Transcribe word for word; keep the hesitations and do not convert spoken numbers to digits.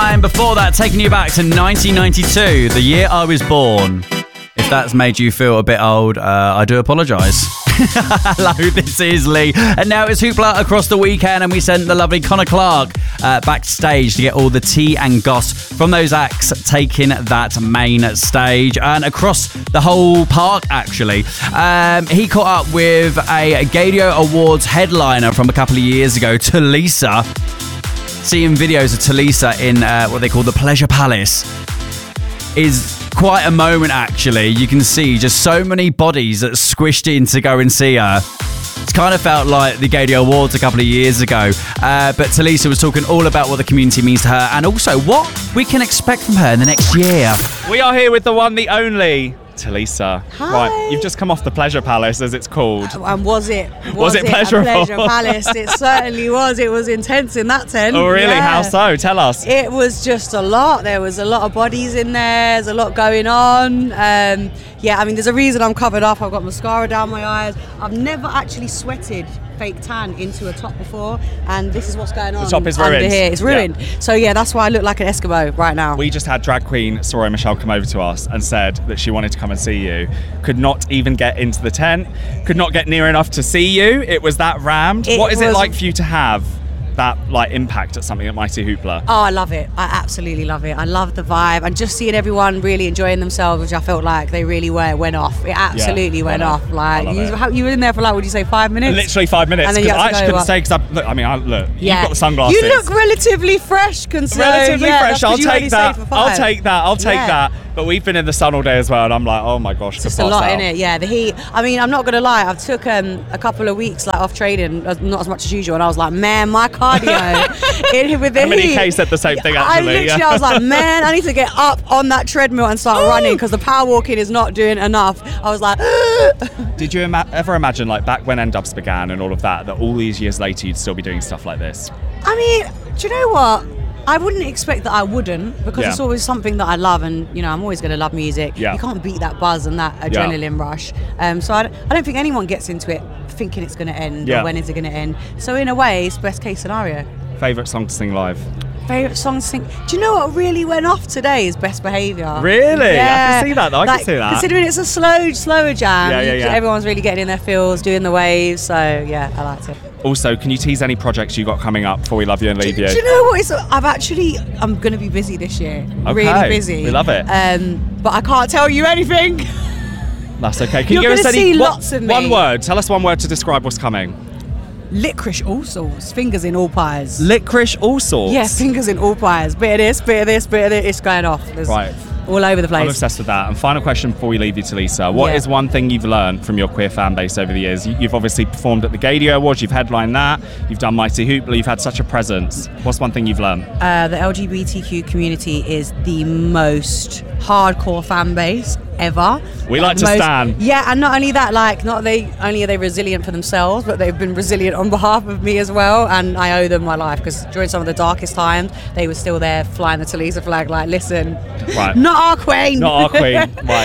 Time. Before that, taking you back to nineteen ninety-two, the year I was born. If that's made you feel a bit old, uh, I do apologise. Hello, this is Lee. And now it's Hoopla across the weekend, and we sent the lovely Connor Clark uh, backstage to get all the tea and goss from those acts taking that main stage. And across the whole park, actually, um, he caught up with a Gaydio Awards headliner from a couple of years ago, Tulisa. Seeing videos of Tulisa in uh, what they call the Pleasure Palace is quite a moment, actually. You can see just so many bodies that squished in to go and see her. It's kind of felt like the Gaydio Awards a couple of years ago. Uh, but Tulisa was talking all about what the community means to her and also what we can expect from her in the next year. We are here with the one, the only Tulisa. Hi. Right, you've just come off the Pleasure Palace, as it's called. And was it? Was, Was it it pleasurable? A Pleasure Palace? It certainly was. It was intense in that tent. Oh, really? Yeah. How so? Tell us. It was just a lot. There was a lot of bodies in there. There's a lot going on. Um, yeah, I mean, there's a reason I'm covered up. I've got mascara down my eyes. I've never actually sweated fake tan into a top before, and this is what's going on. The top is under ruined. here. It's ruined. Yeah. So yeah, that's why I look like an Eskimo right now. We just had drag queen Soraya Michelle come over to us and said that she wanted to come and see you. Could not even get into the tent. Could not get near enough to see you. It was that rammed. It what is it was- like for you to have that like impact at something at Mighty Hoopla? Oh, I love it. I absolutely love it. I love the vibe, and just seeing everyone really enjoying themselves, which I felt like they really were, went off. It absolutely Yeah, went I know. off. Like I love you, it. how, you were in there for like, would you say five minutes? Literally five minutes. And then you Because I had to actually go couldn't up. stay because I look. I mean, I, look. Yeah. You've got the sunglasses. You look relatively fresh, considering. relatively yeah, fresh. that's I'll 'cause you take only that. stayed for I'll five. take that. I'll take Yeah. that. But we've been in the sun all day as well, and I'm like, oh my gosh, It's could just a pass lot out. in it, yeah. The heat. I mean, I'm not gonna lie. I took um, a couple of weeks like off trading, uh, not as much as usual, and I was like, man, my cardio in here with the Emily heat. Kay said the same thing, I actually, literally, yeah. I was like, man, I need to get up on that treadmill and start running because the power walking is not doing enough. I was like, Did you ima- ever imagine, like back when N-Dubs began and all of that, that all these years later you'd still be doing stuff like this? I mean, do you know what? I wouldn't expect that I wouldn't, because Yeah. it's always something that I love, and you know, I'm always going to love music. Yeah. You can't beat that buzz and that adrenaline rush. Um, so I don't, I don't think anyone gets into it thinking it's going to end Yeah. or when is it going to end. So in a way, it's best case scenario. Favourite song to sing live? Favourite song to sing? Do you know what really went off today is Best Behaviour. Really? I Yeah. can see that though, I can Like, see that. Considering it's a slow, slower jam, Yeah, yeah, you- yeah. everyone's really getting in their feels, doing the waves. So yeah, I liked it. Also, can you tease any projects you got coming up before we love you and leave Do, you? do you know what? It's, I've actually, I'm going to be busy this year. Okay, Really busy. we love it. Um, but I can't tell you anything. That's okay. Can You're you give us gonna any see one- lots of me. one word? Tell us one word to describe what's coming. Licorice all sorts, fingers in all pies. Licorice all sorts. Yeah, fingers in all pies. Bit of this, bit of this, bit of this. It's going off. There's Right. all over the I'm place. obsessed with that. And final question before we leave you, Tulisa. What is Yeah. one thing you've learned from your queer fan base over the years? You- You've obviously performed at the Gaydio Awards, you've headlined that, you've done Mighty Hoopla, you've had such a presence. What's one thing you've learned? Uh, the L G B T Q community is the most hardcore fan base ever. We like to Most- stan. Yeah, and not only that, like, not they only are they resilient for themselves, but they've been resilient on behalf of me as well, and I owe them my life, because during some of the darkest times, they were still there flying the Tulisa flag, like, listen, Right. not our queen. Not our queen. Right,